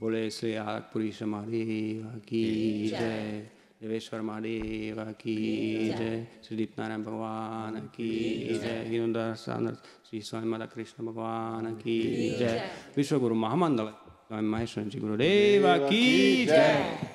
बोले श्री आगपुरी महादेव की जय, देवेश्वर महादेव की जय, श्री दीपनारायण भगवान की जय, गिरिंदर श्री स्वयं माता कृष्ण भगवान की जय, विश्वगुरु महामंडल स्वामी महेश्वर जी गुरुदेव की जय।